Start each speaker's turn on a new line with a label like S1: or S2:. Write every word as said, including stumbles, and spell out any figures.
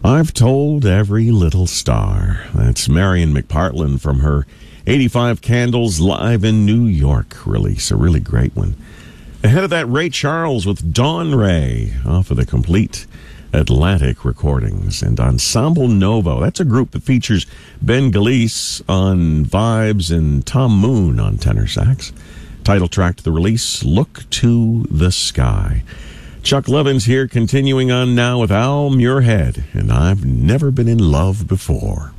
S1: I've told every little star. That's Marion McPartland from her eighty-five Candles Live in New York release. A really great one. Ahead of that, Ray Charles with Dawn Ray off of the Complete Atlantic Recordings. And Ensemble Novo, that's a group that features Ben Galeese on vibes and Tom Moon on tenor sax. Title track to the release, Look to the Sky. Chuck Levins here, continuing on now with Al Muirhead, and I've Never Been in Love Before.